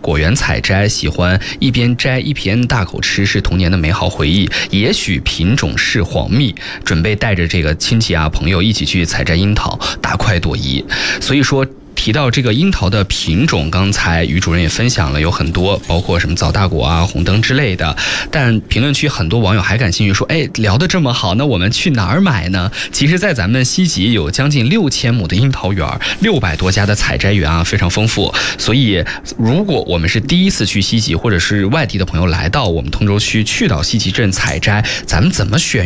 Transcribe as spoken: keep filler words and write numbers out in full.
果园采摘，喜欢一边摘一边大口吃，是童年的美好回忆。也许品种是黄蜜，准备带着这个亲戚啊朋友一起去采摘樱桃，大快朵颐。所以说提到这个樱桃的品种，刚才于主任也分享了有很多，包括什么枣大果啊、红灯之类的。但评论区很多网友还感兴趣，说：“哎，聊得这么好，那我们去哪儿买呢？”其实，在咱们西集有将近六千亩的樱桃园，六百多家的采摘园啊，非常丰富。所以，如果我们是第一次去西集，或者是外地的朋友来到我们通州区，去到西集镇采摘，咱们怎么选